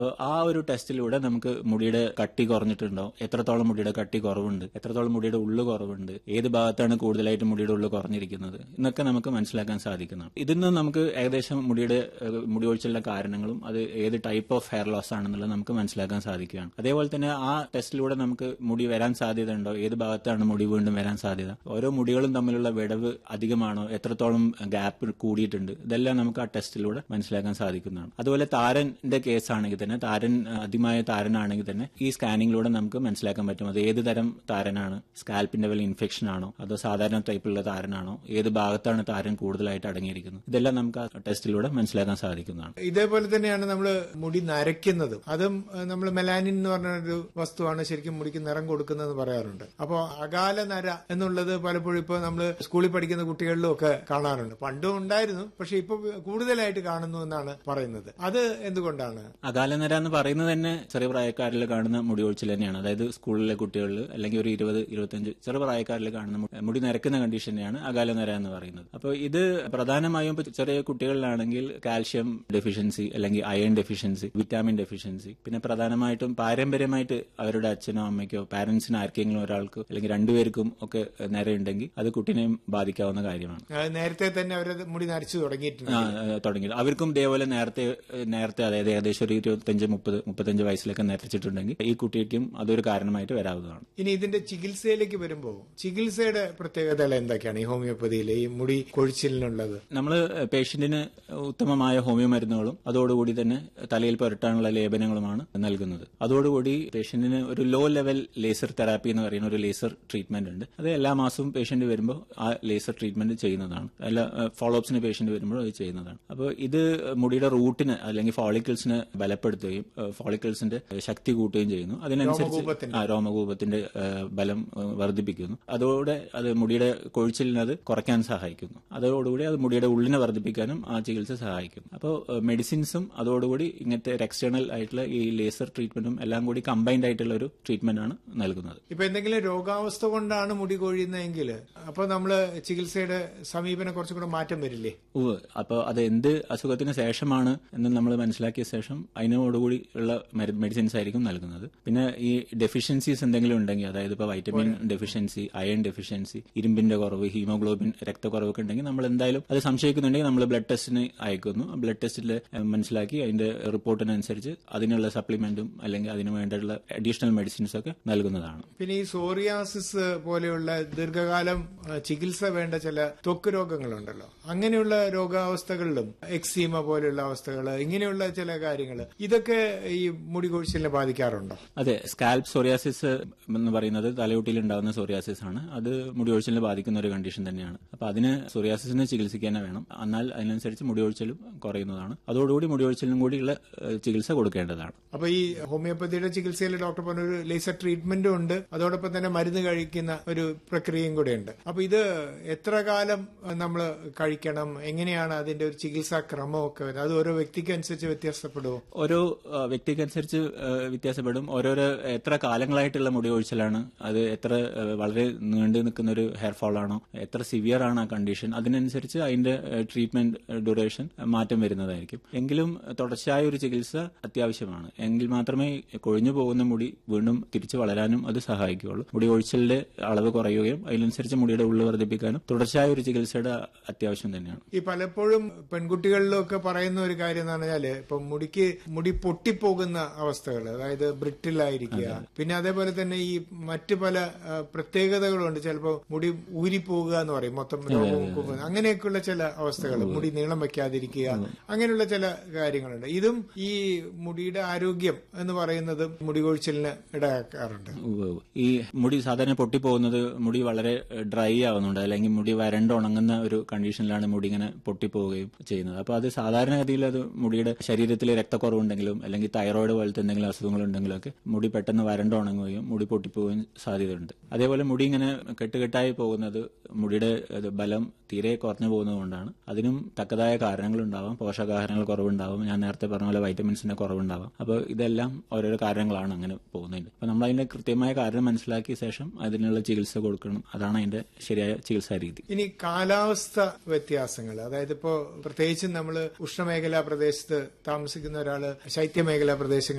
ആ ഒരു ടെസ്റ്റിലൂടെ നമുക്ക് മുടിയുടെ കട്ടി കുറഞ്ഞിട്ടുണ്ടോ, എത്രത്തോളം മുടിയുടെ കട്ടി കുറവുണ്ട്, എത്രത്തോളം മുടിയുടെ ഉള്ളു കുറവുണ്ട്, ഏത് ഭാഗത്താണ് കൂടുതലായിട്ട് മുടിയുടെ ഉള്ളു കുറഞ്ഞിരിക്കുന്നത് എന്നൊക്കെ നമുക്ക് മനസ്സിലാക്കാൻ സാധിക്കുന്നതാണ്. ഇതിൽ നിന്ന് നമുക്ക് ഏകദേശം മുടി ഒഴിച്ചിലുള്ള കാരണങ്ങളും അത് ഏത് ടൈപ്പ് ഓഫ് ഹെയർ ലോസ് ആണെന്നുള്ളത് നമുക്ക് മനസ്സിലാക്കാൻ സാധിക്കുകയാണ്. അതേപോലെ തന്നെ ആ ടെസ്റ്റിലൂടെ നമുക്ക് മുടി വരാൻ സാധ്യത ഉണ്ടോ, ഏത് ഭാഗത്താണ് മുടി വീണ്ടും വരാൻ സാധ്യത, ഓരോ മുടികളും തമ്മിലുള്ള വിടവ് അധികമാണോ, എത്രത്തോളം ഗ്യാപ്പ് കൂടിയിട്ടുണ്ട്, ഇതെല്ലാം നമുക്ക് ആ ടെസ്റ്റിലൂടെ മനസ്സിലാക്കാൻ സാധിക്കുന്നതാണ്. അതുപോലെ താരന്റെ കേസാണെങ്കിൽ തന്നെ, താരൻ അധികമായ താരനാണെങ്കിൽ തന്നെ ഈ സ്കാനിങ്ങിലൂടെ നമുക്ക് മനസ്സിലാക്കാൻ പറ്റും അത് ഏത് തരം താരനാണ്, സ്കാൽപ്പിന്റെ വല്ല ഇൻഫെക്ഷൻ ആണോ അതോ സാധാരണ ടൈപ്പിലുള്ള താരനാണോ, ഏത് ഭാഗത്താണ് താരൻ കൂടുതലായിട്ട് അടങ്ങിയിരിക്കുന്നത്, ഇതെല്ലാം നമുക്ക് ആ ടെസ്റ്റിലൂടെ മനസ്സിലാക്കാൻ സാധിക്കുന്നതാണ്. ഇതേപോലെ തന്നെയാണ് നമ്മൾ മുടി നരയ്ക്കുന്നതും. അതും നമ്മൾ മെലാനിൻ എന്ന് പറഞ്ഞൊരു വസ്തുവാണ് ശരിക്കും മുടിക്ക് നിറം കൊടുക്കുന്നതെന്ന് പറയാറുണ്ട്. അപ്പോൾ അകാല നര എന്നുള്ളത് പലപ്പോഴും ഇപ്പോൾ നമ്മൾ സ്കൂളിൽ പഠിക്കുന്ന കുട്ടികളിലും ഒക്കെ കാണാറുണ്ട്. പണ്ടും ഉണ്ടായിരുന്നു, പക്ഷെ ഇപ്പൊ കൂടുതലായിട്ട് കാണുന്നു എന്നാണ് പറയുന്നത്. അത് എന്തുകൊണ്ടാണ്? അകാലനര എന്ന് പറയുന്നത് തന്നെ ചെറിയ പ്രായക്കാരിൽ കാണുന്ന മുടി ഒഴിച്ചിൽ തന്നെയാണ്. അതായത് സ്കൂളിലെ കുട്ടികളിൽ അല്ലെങ്കിൽ ഒരു 20-25 ചെറു പ്രായക്കാരിൽ കാണുന്ന മുടി നരക്കുന്ന കണ്ടീഷനെയാണ് അകാലനര എന്ന് പറയുന്നത്. അപ്പോൾ ഇത് പ്രധാനമായും ചെറിയ കുട്ടികളിലാണെങ്കിൽ കാൽഷ്യം ഡെഫിഷ്യൻസി അല്ലെങ്കിൽ അയൺ ഡെഫിഷ്യൻസി, വിറ്റാമിൻ ഡെഫിഷ്യൻസി, പിന്നെ പ്രധാനമായിട്ടും പാരമ്പര്യമായിട്ട് അവരുടെ അച്ഛനോ അമ്മയ്ക്കോ പാരന്റ്സിന് ആർക്കെങ്കിലും ഒരാൾക്ക് അല്ലെങ്കിൽ രണ്ടുപേർക്കും ഒക്കെ നരയുണ്ടെങ്കിൽ അത് കുട്ടീനെയും ബാധിക്കാവുന്ന കാര്യമാണ്. നേരത്തെ തന്നെ അവരത് മുടി നരച്ചു തുടങ്ങിയിട്ടുണ്ട്. അവർക്കും ഇതേപോലെ നേരത്തെ അതായത് ഏകദേശം ഒരു 25-35 വയസ്സിലൊക്കെ നരച്ചിട്ടുണ്ടെങ്കിൽ ഈ കുട്ടിക്കും അതൊരു കാരണമായിട്ട് വരാവുന്നതാണ്. ഇനി ഇതിന്റെ ചികിത്സയിലേക്ക് വരുമ്പോൾ ചികിത്സയുടെ പ്രത്യേകതകൾ എന്തൊക്കെയാണ് ഈ ഹോമിയോപ്പതിയിലെ ഈ മുടി കൊഴിച്ചിലിനുള്ളത്? നമ്മൾ പേഷ്യന്റിന് ഉത്തമമായ ഹോമിയോ മരുന്നുകളും അതോടുകൂടി തന്നെ തലയിൽ പുരട്ടാനുള്ള ലേപനങ്ങളുമാണ് നൽകുന്നത്. അതോടുകൂടി പേഷ്യന്റിന് ഒരു ലോ ലെവൽ ലേസർ തെറാപ്പി എന്ന് പറയുന്ന ഒരു ലേസർ ട്രീറ്റ്മെന്റ് ഉണ്ട്. അത് എല്ലാ മാസവും പേഷ്യന്റ് വരുമ്പോൾ ആ ലേസർ ട്രീറ്റ്മെന്റ് ചെയ്യുന്നതാണ്. എല്ലാ ഫോളോ അപ്സിന് പേഷ്യന്റ് വരുമ്പോൾ അത് ചെയ്യുന്നതാണ്. അപ്പോൾ ഇത് മുടിയുടെ റൂട്ടിന് അല്ലെങ്കിൽ ഫോളിക്കിൾസിനെ ബലപ്പെടുത്തുകയും ഫോളിക്കിൾസിന്റെ ശക്തി കൂട്ടുകയും ചെയ്യുന്നു. അതിനനുസരിച്ച് രോമകൂപത്തിന്റെ ബലം വർദ്ധിപ്പിക്കുന്നു. അതോടെ അത് മുടിയുടെ കൊഴിച്ചിലിന് അത് കുറയ്ക്കാൻ സഹായിക്കുന്നു. അതോടുകൂടി അത് മുടിയുടെ ഉള്ളിനെ വർദ്ധിപ്പിക്കാനും ആ ചികിത്സ സഹായിക്കും. അപ്പോൾ മെഡിസിൻസും അതോടുകൂടി ഇങ്ങനത്തെ എക്സ്റ്റേണൽ ആയിട്ടുള്ള ഈ ലേസർ ട്രീറ്റ്മെന്റും എല്ലാം കൂടി കമ്പൈൻഡ് ആയിട്ടുള്ള ഒരു ട്രീറ്റ്മെന്റ് ആണ് നൽകുന്നത്. ഇപ്പൊ എന്തെങ്കിലും രോഗാവസ്ഥ കൊണ്ടാണ് മുടി കൊഴിയുന്നതെങ്കിൽ അപ്പോൾ നമ്മള് ചികിത്സയുടെ സമീപനം കുറച്ചും കൂടെ മാറ്റം വരില്ലേ? അപ്പോൾ അത് എന്ത് അസുഖത്തിന് ശേഷമാണ് എന്ന് നമ്മൾ മനസ്സിലാക്കിയ ശേഷം അതിനോടുകൂടി ഉള്ള മെഡിസിൻസ് ആയിരിക്കും നൽകുന്നത്. പിന്നെ ഈ ഡെഫിഷ്യൻസീസ് എന്തെങ്കിലും ഉണ്ടെങ്കിൽ, അതായത് ഇപ്പോൾ വൈറ്റമിൻ ഡെഫിഷ്യൻസി, അയൺ ഡെഫിഷ്യൻസി, ഇരുമ്പിന്റെ കുറവ്, ഹീമോഗ്ലോബിൻ രക്തക്കുറവൊക്കെ ഉണ്ടെങ്കിൽ നമ്മൾ എന്തായാലും അത് സംശയിക്കുന്നുണ്ടെങ്കിൽ നമ്മൾ ബ്ലഡ് ടെസ്റ്റിന് അയക്കുന്നു. ബ്ലഡ് ടെസ്റ്റിൽ മനസ്സിലാക്കി അതിന്റെ റിപ്പോർട്ടിനനുസരിച്ച് അതിനുള്ള സപ്ലിമെന്റും അല്ലെങ്കിൽ അതിന് വേണ്ടിയുള്ള അഡീഷണൽ മെഡിസിൻസ് ഒക്കെ നൽകുന്നതാണ്. പിന്നെ ഈ സോറിയാസിസ് പോലെയുള്ള ദീർഘകാലം ചികിത്സ വേണ്ട ചില ത്വക്ക് രോഗങ്ങളുണ്ടല്ലോ, അങ്ങനെയുള്ള രോഗാവസ്ഥകളിലും എക്സീമ പോലെയുള്ള അവസ്ഥകൾ, ഇങ്ങനെയുള്ള ചില കാര്യങ്ങൾ, ഇതൊക്കെ ഈ മുടി കൊഴിച്ചിലിനെ ബാധിക്കാറുണ്ടോ? അതെ, സ്കാൽപ് സോറിയാസിസ് എന്ന് പറയുന്നത് തലയോട്ടിയിൽ ഉണ്ടാകുന്ന സോറിയാസിസ് ആണ്. അത് മുടി ഒഴിച്ചിലിനെ ബാധിക്കുന്ന ഒരു കണ്ടീഷൻ തന്നെയാണ്. അപ്പൊ അതിന് സോറിയാസിസിനെ ചികിത്സിക്കാൻ വേണം. എന്നാൽ അതിനനുസരിച്ച് മുടി ഒഴിച്ചിലും കുറയുന്നതാണ്. അതോടുകൂടി മുടി ഒഴിച്ചിലിനും കൂടിയുള്ള ചികിത്സ കൊടുക്കേണ്ടതാണ്. അപ്പൊ ഈ ഹോമിയോപ്പതിയുടെ ചികിത്സയിൽ ഡോക്ടർ പറഞ്ഞ ഒരു ലേസർ ട്രീറ്റ്മെന്റും ഉണ്ട്, അതോടൊപ്പം തന്നെ മരുന്ന് കഴിക്കുന്ന ഒരു പ്രക്രിയയും കൂടെ ഉണ്ട്. അപ്പൊ ഇത് എത്ര കാലം നമ്മൾ കഴിക്കണം, എങ്ങനെയാണ് അതിന്റെ ഒരു ചികിത്സാ ക്രമമൊക്കെ വരുന്നത്? അത് ഓരോ വ്യക്തിക്ക് അനുസരിച്ച് വ്യത്യാസപ്പെടുമോ? ഓരോ വ്യക്തിക്കനുസരിച്ച് വ്യത്യാസപ്പെടും. ഓരോരോ എത്ര കാലങ്ങളായിട്ടുള്ള മുടി ഒഴിച്ചിലാണ്, അത് എത്ര വളരെ നീണ്ടു നിൽക്കുന്ന ഒരു ഹെയർ ഫോൾ ആണോ, എത്ര സിവിയർ ആണ് ആ കണ്ടീഷൻ, അതിനനുസരിച്ച് അതിന്റെ ട്രീറ്റ്മെന്റ് ഡ്യൂറേഷൻ മാറ്റം വരുന്നതായിരിക്കും. എങ്കിലും തുടർച്ചയായ ഒരു ചികിത്സ അത്യാവശ്യമാണ്. എങ്കിൽ മാത്രമേ കൊഴിഞ്ഞു പോകുന്ന മുടി വീണ്ടും തിരിച്ചു വളരാനും അത് സഹായിക്കുകയുള്ളൂ. മുടി ഒഴിച്ചിലിന്റെ അളവ് കുറയുകയും അതിനനുസരിച്ച് മുടിയുടെ ഉള്ളു വർദ്ധിപ്പിക്കാനും തുടർച്ചയായ ഒരു ചികിത്സയുടെ അത്യാവശ്യം തന്നെയാണ്. ഈ പലപ്പോഴും പെൺകുട്ടികളിലൊക്കെ പറയുന്ന ഒരു കാര്യം എന്ന് പറഞ്ഞാല് ഇപ്പൊ മുടി പൊട്ടിപ്പോകുന്ന അവസ്ഥകൾ, അതായത് ബ്രിട്ടിലായിരിക്കുക, പിന്നെ അതേപോലെ തന്നെ ഈ മറ്റു പല പ്രത്യേകതകളുണ്ട്. ചിലപ്പോൾ മുടി ഊരിപ്പോകുക എന്ന് പറയും, മൊത്തം രോഗം, അങ്ങനെയൊക്കെയുള്ള ചില അവസ്ഥകൾ, മുടി നീളം വയ്ക്കാതിരിക്കുക, അങ്ങനെയുള്ള ചില കാര്യങ്ങളുണ്ട്. ഇതും ഈ മുടിയുടെ ആരോഗ്യം എന്ന് പറയുന്നത് മുടി കൊഴിച്ചിലിന് ഇടയാക്കാറുണ്ട്. ഈ മുടി സാധാരണ പൊട്ടിപ്പോകുന്നത് മുടി വളരെ ഡ്രൈ ആവുന്നുണ്ട്, അല്ലെങ്കിൽ മുടി വരണ്ട് ഉണങ്ങുന്ന ഒരു കണ്ടീഷനിലാണ് മുടി ഇങ്ങനെ പൊട്ടിപ്പോവുകയും ചെയ്യുന്നത്. അപ്പൊ അത് സാധാരണഗതിയിൽ അത് മുടിയുടെ ശരീരത്തിൽ രക്തക്കുറവുണ്ടെങ്കിലും അല്ലെങ്കിൽ തൈറോയിഡ് പോലത്തെ എന്തെങ്കിലും അസുഖങ്ങളുണ്ടെങ്കിലും ഒക്കെ മുടി പെട്ടെന്ന് വരണ്ട് ഉണങ്ങുകയും മുടി പൊട്ടിപ്പോവുകയും സാധ്യതയുണ്ട്. അതേപോലെ മുടി ഇങ്ങനെ കെട്ടുകെട്ടായി പോകുന്നത് മുടിയുടെ ബലം തീരെ കുറഞ്ഞു പോകുന്നതുകൊണ്ടാണ്. അതിനും തക്കതായ കാരണങ്ങളുണ്ടാവാം. പോഷകാഹാരങ്ങൾ കുറവുണ്ടാവും, ഞാൻ നേരത്തെ പറഞ്ഞ പോലെ വൈറ്റമിൻസിന്റെ കുറവുണ്ടാവാം. അപ്പോൾ ഇതെല്ലാം ഓരോരോ കാരണങ്ങളാണ് അങ്ങനെ പോകുന്നതിന്. അപ്പൊ നമ്മൾ അതിന്റെ കൃത്യമായ കാരണം മനസ്സിലാക്കിയ ശേഷം അതിനുള്ള ചികിത്സ കൊടുക്കണം. അതാണ് അതിന്റെ ശരിയായ ചികിത്സാ രീതി. ഇനി കാലാവസ്ഥ വ്യത്യാസങ്ങൾ, അതായത് ഇപ്പോ പ്രത്യേകിച്ചും നമ്മൾ ഉഷ്ണമേഖലാ പ്രദേശത്ത് താമസിക്കുന്ന ഒരാള് ശൈത്യമേഖലാ പ്രദേശങ്ങളിൽ